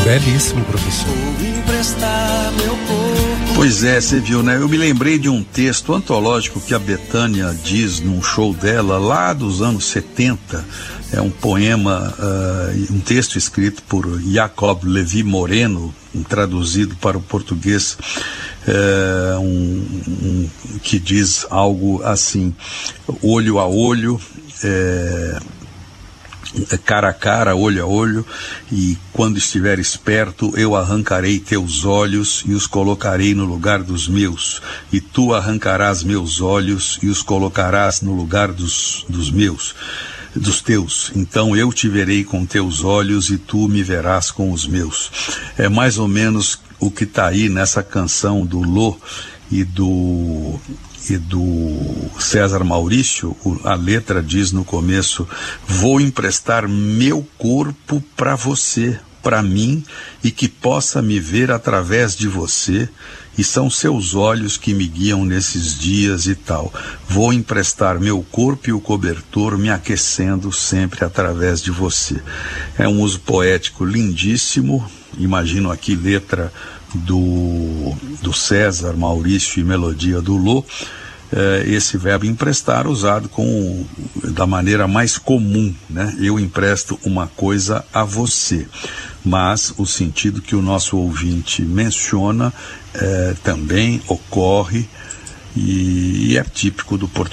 Belíssimo, professor. Pois é, você viu, né? Eu me lembrei de um texto antológico que a Bethânia diz num show dela lá dos anos 70. É um poema, um texto escrito por Jacob Levi Moreno, traduzido para o português, que diz algo assim: olho a olho, cara a cara, olho a olho, e quando estiveres perto, eu arrancarei teus olhos e os colocarei no lugar dos meus, e tu arrancarás meus olhos e os colocarás no lugar dos teus. Então eu te verei com teus olhos e tu me verás com os meus. É mais ou menos o que está aí nessa canção do Lô e do César Maurício. A letra diz no começo: vou emprestar meu corpo para você, para mim, e que possa me ver através de você, e são seus olhos que me guiam nesses dias e tal. Vou emprestar meu corpo e o cobertor me aquecendo sempre através de você. É um uso poético lindíssimo. Imagino aqui letra do César Maurício e melodia do Lô. Esse verbo emprestar usado da maneira mais comum, né? Eu empresto uma coisa a você, mas o sentido que o nosso ouvinte menciona também ocorre e é típico do português.